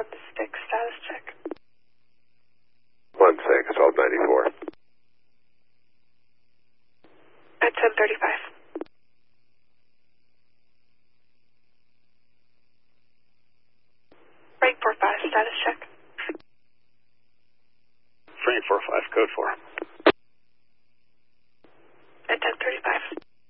status check. 1-6, 1294. At 10:35. Frank 45, status check. Frank 45, code 4. At 10:35.